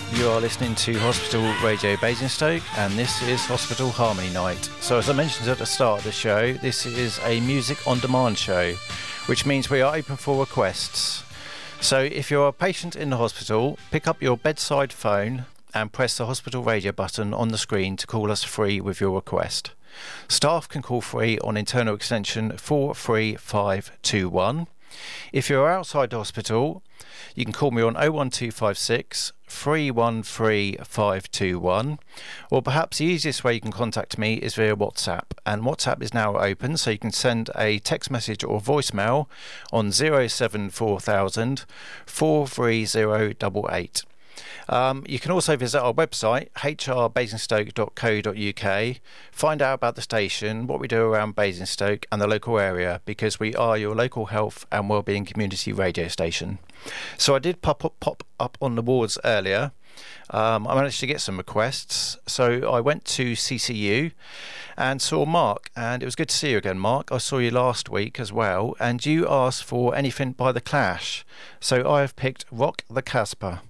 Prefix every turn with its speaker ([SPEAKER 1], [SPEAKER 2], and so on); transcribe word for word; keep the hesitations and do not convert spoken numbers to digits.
[SPEAKER 1] You are listening to Hospital Radio Basingstoke, and this is Hospital Harmony Night. So as I mentioned at the start of the show, this is a music on demand show, which means we are open for requests. So if you're a patient in the hospital, pick up your bedside phone and press the hospital radio button on the screen to call us free with your request. Staff can call free on internal extension four three five two one. If you're outside the hospital, you can call me on oh one two five six, three one three, five two one, or perhaps the easiest way you can contact me is via WhatsApp, and WhatsApp is now open, so you can send a text message or voicemail on zero seven four thousand, four three zero eight eight. Um, you can also visit our website, h r basingstoke dot co dot u k, find out about the station, what we do around Basingstoke and the local area, because we are your local health and wellbeing community radio station. So I did pop up, pop up on the wards earlier. Um, I managed to get some requests, so I went to C C U and saw Mark, and it was good to see you again, Mark. I saw you last week as well, and you asked for anything by The Clash, so I have picked Rock the Casbah.